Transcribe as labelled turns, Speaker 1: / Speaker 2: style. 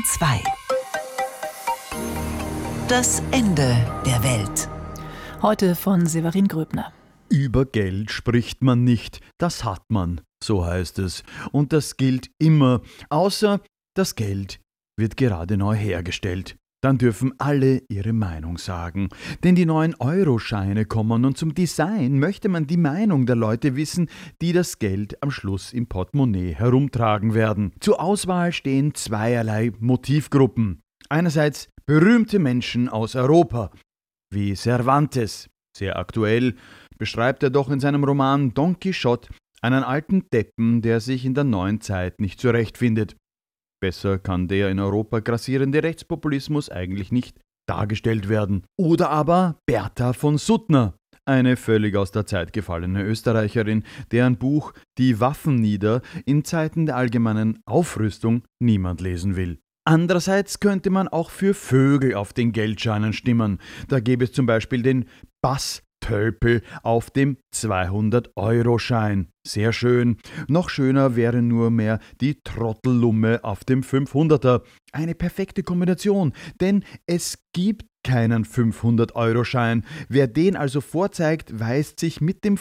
Speaker 1: Bayern 2. Das Ende der Welt.
Speaker 2: Heute von Severin Gröbner.
Speaker 3: Über Geld spricht man nicht, das hat man, so heißt es. Und das gilt immer, außer das Geld wird gerade neu hergestellt. Dann dürfen alle ihre Meinung sagen. Denn die neuen Euroscheine kommen und zum Design möchte man die Meinung der Leute wissen, die das Geld am Schluss im Portemonnaie herumtragen werden. Zur Auswahl stehen zweierlei Motivgruppen. Einerseits berühmte Menschen aus Europa, wie Cervantes. Sehr aktuell beschreibt er doch in seinem Roman Don Quixote einen alten Deppen, der sich in der neuen Zeit nicht zurechtfindet. Besser kann der in Europa grassierende Rechtspopulismus eigentlich nicht dargestellt werden. Oder aber Bertha von Suttner, eine völlig aus der Zeit gefallene Österreicherin, deren Buch Die Waffen nieder in Zeiten der allgemeinen Aufrüstung niemand lesen will. Andererseits könnte man auch für Vögel auf den Geldscheinen stimmen. Da gäbe es zum Beispiel den Basstölpel auf dem 200-Euro-Schein. Sehr schön. Noch schöner wäre nur mehr die Trottellumme auf dem 500er. Eine perfekte Kombination, denn es gibt keinen 500-Euro-Schein. Wer den also vorzeigt, weist sich mit dem